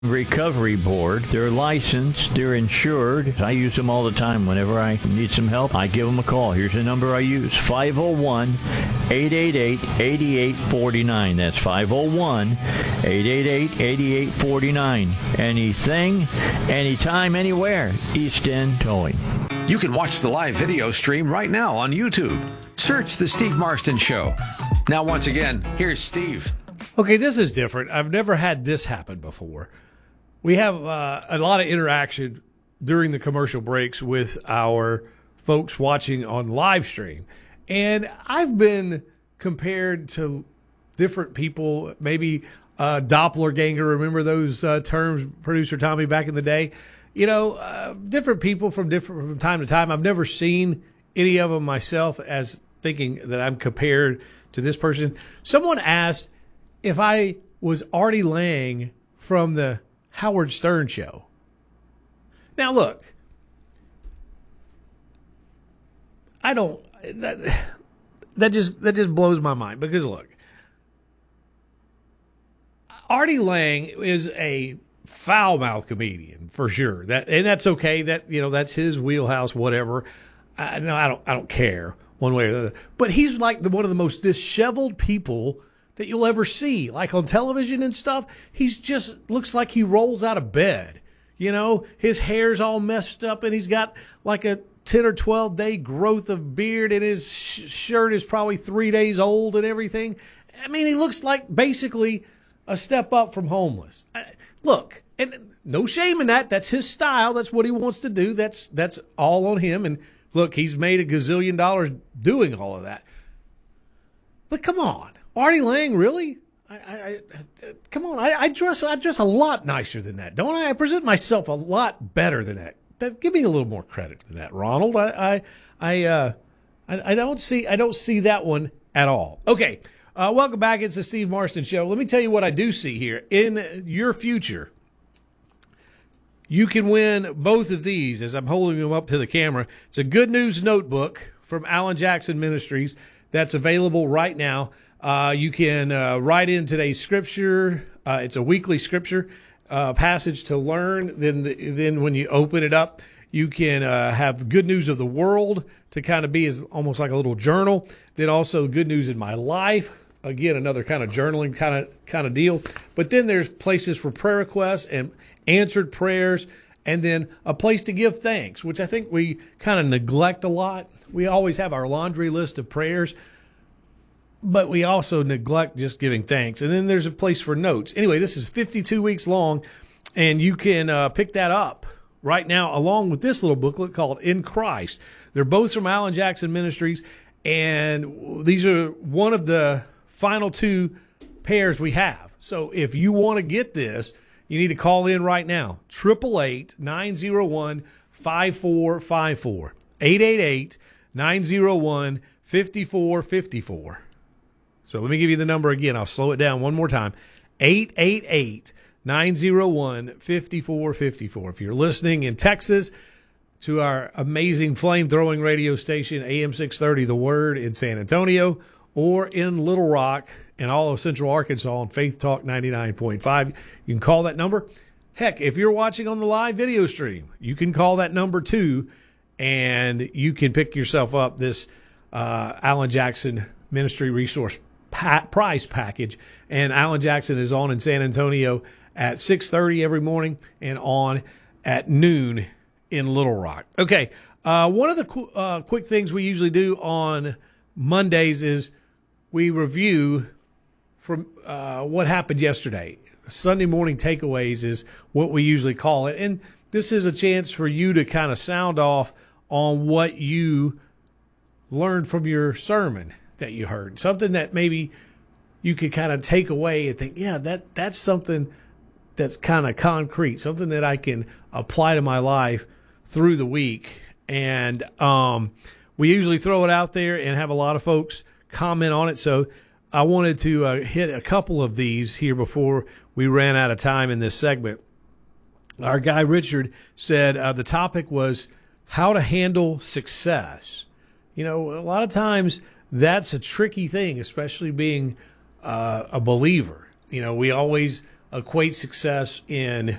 Recovery Board. They're licensed, they're insured. I use them all the time. Whenever I need some help, I give them a call. Here's the number I use, 501-888-8849. That's 501-888-8849. Anything, anytime, anywhere. East End Towing. You can watch the live video stream right now on YouTube. Search The Steve Marston Show. Now, once again, here's Steve. Okay, this is different. I've never had this happen before. We have a lot of interaction during the commercial breaks with our folks watching on live stream. And I've been compared to different people, maybe doppelganger. Remember those terms, Producer Tommy, back in the day? You know, different people from time to time. I've never seen any of them myself as thinking that I'm compared to this person. Someone asked if I was Artie Lang from the Howard Stern show. Now, look, I don't. That just blows my mind because look, Artie Lang is a foul-mouthed comedian for sure. That's okay. That's his wheelhouse. Whatever. I don't care one way or the other. But he's like one of the most disheveled people that you'll ever see, like on television and stuff. He's just looks like he rolls out of bed. You know, his hair's all messed up and he's got like a 10 or 12 day growth of beard and his shirt is probably 3 days old and everything. I mean, he looks like basically a step up from homeless. Look, and no shame in that. That's his style. That's what he wants to do. That's all on him. And look, he's made $1 gazillion doing all of that. But come on. Artie Lang, really? Come on. I dress a lot nicer than that, don't I? I present myself a lot better than that. Give me a little more credit than that, Ronald. I don't see that one at all. Okay, welcome back. It's the Steve Marston Show. Let me tell you what I do see here in your future. You can win both of these as I'm holding them up to the camera. It's a Good News Notebook from Alan Jackson Ministries that's available right now. You can write in today's scripture. It's a weekly scripture passage to learn. Then when you open it up, you can have good news of the world to kind of be as almost like a little journal. Then also good news in my life. Again, another kind of journaling kind of deal. But then there's places for prayer requests and answered prayers, and then a place to give thanks, which I think we kind of neglect a lot. We always have our laundry list of prayers, but we also neglect just giving thanks. And then there's a place for notes. Anyway, this is 52 weeks long, and you can pick that up right now along with this little booklet called In Christ. They're both from Alan Jackson Ministries, and these are one of the final two pairs we have. So if you want to get this, you need to call in right now. 888-901-5454. 888-901-5454. So let me give you the number again. I'll slow it down one more time. 888-901-5454. If you're listening in Texas to our amazing flame-throwing radio station, AM 630 The Word in San Antonio, or in Little Rock and all of Central Arkansas on Faith Talk 99.5, you can call that number. Heck, if you're watching on the live video stream, you can call that number too, and you can pick yourself up this Alan Jackson Ministry Resource prize package. And Alan Jackson is on in San Antonio at 6:30 every morning and on at noon in Little Rock. Okay, one of the quick things we usually do on Mondays is we review from what happened yesterday. Sunday morning takeaways is what we usually call it. And this is a chance for you to kind of sound off on what you learned from your sermon that you heard. Something that maybe you could kind of take away and think, yeah, that's something that's kind of concrete, something that I can apply to my life through the week. And we usually throw it out there and have a lot of folks comment on it. So I wanted to hit a couple of these here before we ran out of time in this segment. Our guy Richard said the topic was how to handle success. You know, a lot of times that's a tricky thing, especially being a believer. You know, we always equate success in